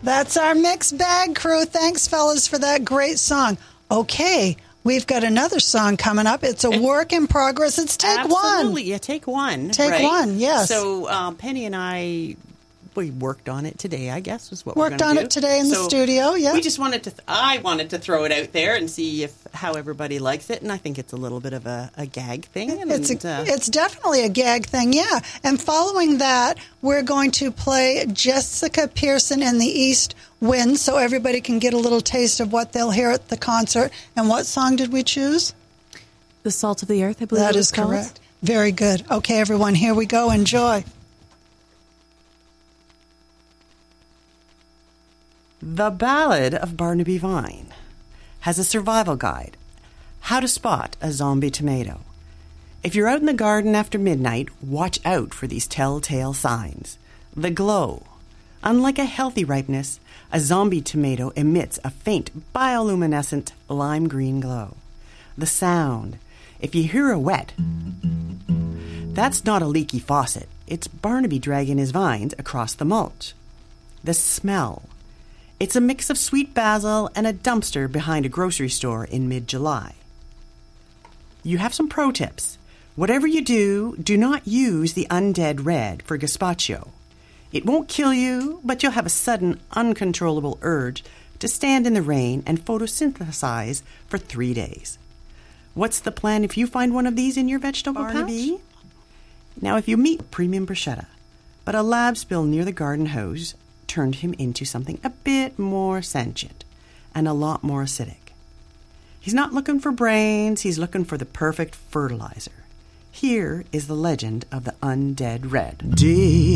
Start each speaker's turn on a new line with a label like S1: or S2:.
S1: That's our mixed bag crew. Thanks, fellas, for that great song. Okay, we've got another song coming up. It's a work in progress. It's Take One.
S2: Absolutely, yeah, Take One.
S1: Take One, yes.
S2: So Penny and I, we worked on it today, I guess, is what we're going
S1: Worked
S2: to do.
S1: on it today in the studio, yeah.
S2: We just wanted to, I wanted to throw it out there and see how everybody likes it, and I think it's a little bit of a gag thing.
S1: It's definitely a gag thing, yeah. And following that, we're going to play Jessica Pearson and the East Wind, so everybody can get a little taste of what they'll hear at the concert. And what song did we choose?
S3: The Salt of the Earth, I believe.
S1: That is correct. Very good. Okay, everyone, here we go. Enjoy.
S2: The Ballad of Barnaby Vine has a survival guide, how to spot a zombie tomato. If you're out in the garden after midnight, watch out for these telltale signs. The glow. Unlike a healthy ripeness, a zombie tomato emits a faint bioluminescent lime green glow. The sound. If you hear a wet, that's not a leaky faucet. It's Barnaby dragging his vines across the mulch. The smell. It's a mix of sweet basil and a dumpster behind a grocery store in mid-July. You have some pro tips. Whatever you do, do not use the undead red for gazpacho. It won't kill you, but you'll have a sudden, uncontrollable urge to stand in the rain and photosynthesize for 3 days. What's the plan if you find one of these in your vegetable patch? Now, if you meet premium bruschetta, but a lab spill near the garden hose turned him into something a bit more sentient and a lot more acidic. He's not looking for brains, he's looking for the perfect fertilizer. Here is the legend of the undead red.